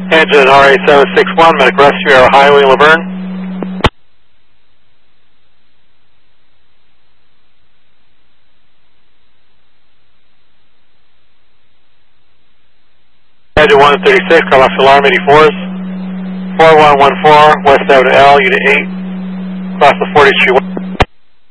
Engine RA761, Medic Rescue, Arrow Highway, Laverne. Engine 136, call off alarm 84s. 4114, West Avenue L, Unit 8, across the 40th Street.